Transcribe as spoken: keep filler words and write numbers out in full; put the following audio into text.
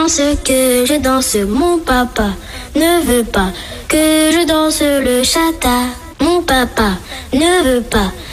danse, que je danse. Mon papa ne veut pas que je danse le chata. Mon papa ne veut pas